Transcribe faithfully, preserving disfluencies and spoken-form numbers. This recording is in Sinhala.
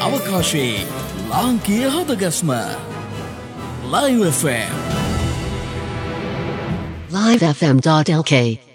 අවකාශයේ ලාංකීය හදගස්ම Live F M live f m dot l k